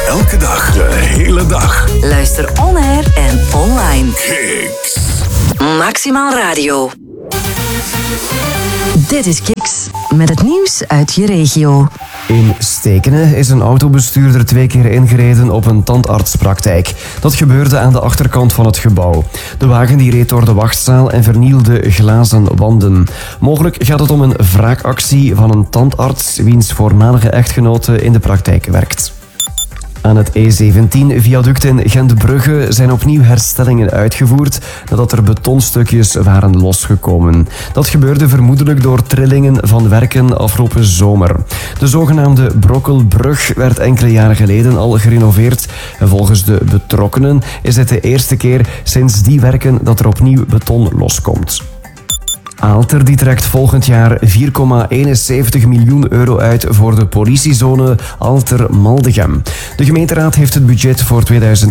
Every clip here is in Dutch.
Elke dag, de hele dag. Luister on-air en online. Kicks. Maximaal Radio. Dit is Kicks met het nieuws uit je regio. In Stekene is een autobestuurder 2 keer ingereden op een tandartspraktijk. Dat gebeurde aan de achterkant van het gebouw. De wagen die reed door de wachtzaal en vernielde glazen wanden. Mogelijk gaat het om een wraakactie van een tandarts wiens voormalige echtgenote in de praktijk werkt. Aan het E17-viaduct in Gentbrugge zijn opnieuw herstellingen uitgevoerd nadat er betonstukjes waren losgekomen. Dat gebeurde vermoedelijk door trillingen van werken afgelopen zomer. De zogenaamde Brokkelbrug werd enkele jaren geleden al gerenoveerd en volgens de betrokkenen is het de eerste keer sinds die werken dat er opnieuw beton loskomt. Aalter die trekt volgend jaar 4,71 miljoen euro uit voor de politiezone Aalter-Maldegem. De gemeenteraad heeft het budget voor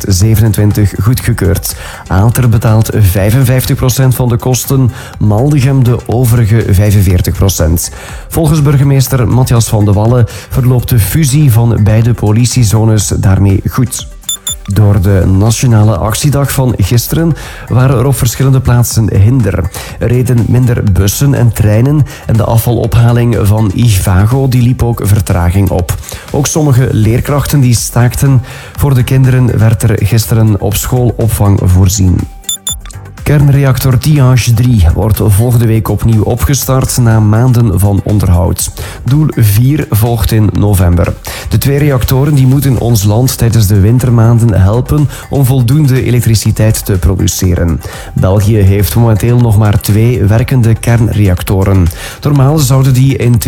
2027 goedgekeurd. Aalter betaalt 55% van de kosten, Maldegem de overige 45%. Volgens burgemeester Matthias van de Wallen verloopt de fusie van beide politiezones daarmee goed. Door de nationale actiedag van gisteren waren er op verschillende plaatsen hinder. Er reden minder bussen en treinen en de afvalophaling van Ivago die liep ook vertraging op. Ook sommige leerkrachten die staakten. Voor de kinderen werd er gisteren op school opvang voorzien. Kernreactor Tihange 3 wordt volgende week opnieuw opgestart na maanden van onderhoud. Doel 4 volgt in november. De 2 reactoren die moeten ons land tijdens de wintermaanden helpen om voldoende elektriciteit te produceren. België heeft momenteel nog maar 2 werkende kernreactoren. Normaal zouden die in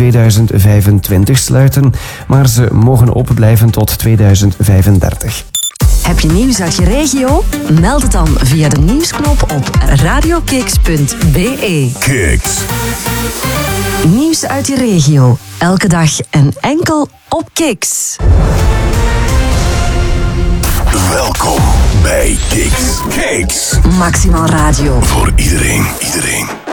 2025 sluiten, maar ze mogen open blijven tot 2035. Heb je nieuws uit je regio? Meld het dan via de nieuwsknop op radiokicks.be. Kicks. Nieuws uit je regio. Elke dag en enkel op Kicks. Welkom bij Kicks. Kicks. Maximaal Radio. Voor iedereen.